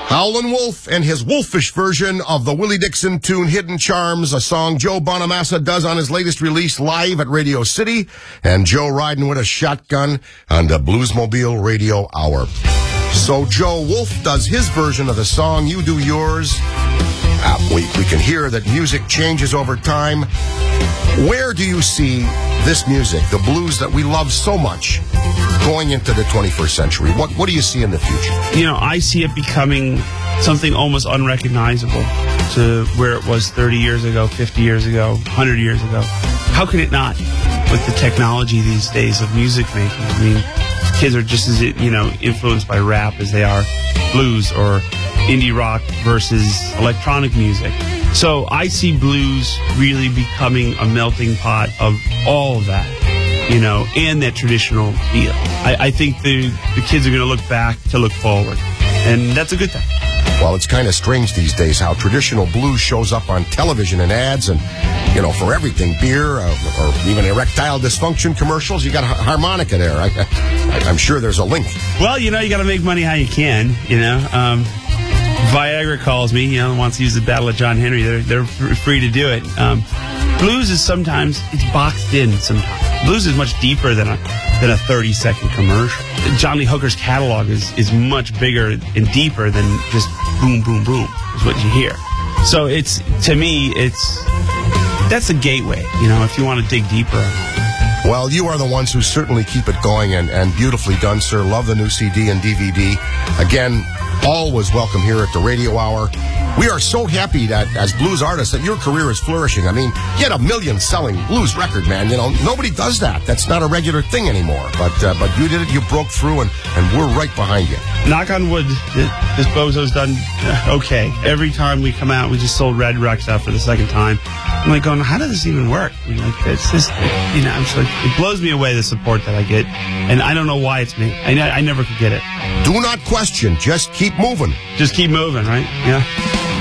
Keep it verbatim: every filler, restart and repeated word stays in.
Howlin' Wolf and his wolfish version of the Willie Dixon tune Hidden Charms, a song Joe Bonamassa does on his latest release live at Radio City, and Joe riding with a shotgun on the Bluesmobile Radio Hour. So Joe Wolf does his version of the song, you do yours. Uh, we, we can hear that music changes over time. Where do you see this music, the blues that we love so much, going into the twenty-first century? What what do you see in the future? You know, I see it becoming something almost unrecognizable to where it was thirty years ago, fifty years ago, one hundred years ago. How can it not with the technology these days of music making? I mean, kids are just as, you know, influenced by rap as they are blues or indie rock versus electronic music. So I see blues really becoming a melting pot of all of that, you know, and that traditional feel. I, I think the, the kids are going to look back to look forward, and that's a good thing. Well, it's kind of strange these days how traditional blues shows up on television and ads and, you know, for everything, beer uh, or even erectile dysfunction commercials. You got a harmonica there. I, I, I'm sure there's a link. Well, you know, you got to make money how you can, you know. Um, Viagra calls me, you know, wants to use the Battle of John Henry. They're, they're free to do it. Um, blues is sometimes, it's boxed in sometimes. Blues is much deeper than a than a thirty second commercial. John Lee Hooker's catalog is, is much bigger and deeper than just boom, boom, boom is what you hear. So it's, to me, it's, that's a gateway, you know, if you want to dig deeper. Well, you are the ones who certainly keep it going, and, and beautifully done, sir. Love the new C D and D V D. Again, always welcome here at the Radio Hour. We are so happy that, as blues artists, that your career is flourishing. I mean, you had a million-selling blues record, man. You know, nobody does that. That's not a regular thing anymore. But uh, but you did it. You broke through, and, and we're right behind you. Knock on wood, this bozo's done okay. Every time we come out, we just sold Red Rex out for the second time. I'm like going, how does this even work? I mean, like, it's just, you know, I'm just like, it blows me away the support that I get, and I don't know why it's me. I, I never could get it. Do not question. Just keep moving. Just keep moving, right? Yeah.